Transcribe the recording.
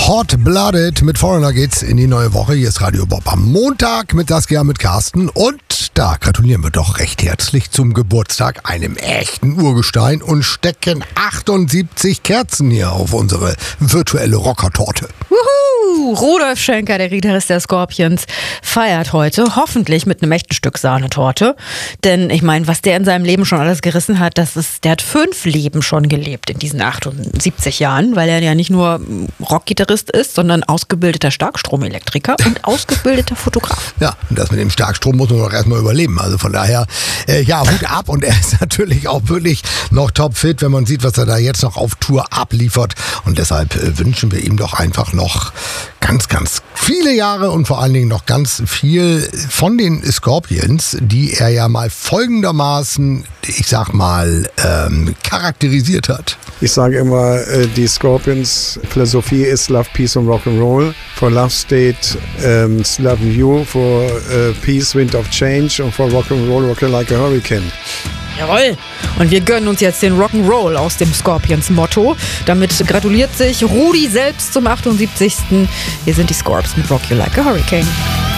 Hot Blooded mit Foreigner geht's in die neue Woche. Hier ist Radio Bob am Montag mit Saskia, mit Carsten. Und da gratulieren wir doch recht herzlich zum Geburtstag einem echten Urgestein und stecken 78 Kerzen hier auf unsere virtuelle Rockertorte. Rudolf Schenker, der Gitarrist der Scorpions, feiert heute hoffentlich mit einem echten Stück Sahnetorte. Denn ich meine, was der in seinem Leben schon alles gerissen hat, der hat 5 Leben schon gelebt in diesen 78 Jahren, weil er ja nicht nur Rockgitarrist ist, sondern ausgebildeter Starkstromelektriker und ausgebildeter Fotograf. Ja, und das mit dem Starkstrom muss man doch erstmal überleben. Also von daher, Hut ab. Und er ist natürlich auch wirklich noch topfit, wenn man sieht, was er da jetzt noch auf Tour abliefert. Und deshalb wünschen wir ihm doch einfach noch ganz, ganz viele Jahre und vor allen Dingen noch ganz viel von den Scorpions, die er ja mal folgendermaßen, ich sag mal, charakterisiert hat. Ich sage immer, die Scorpions Philosophie ist Love, Peace und Rock'n'Roll. For Love steht Love You, for Peace, Wind of Change und for Rock'n'Roll, Rock Like a Hurricane. Jawohl! Und wir gönnen uns jetzt den Rock'n'Roll aus dem Scorpions-Motto. Damit gratuliert sich Rudi selbst zum 78. Hier sind die Scorps mit Rock You Like a Hurricane.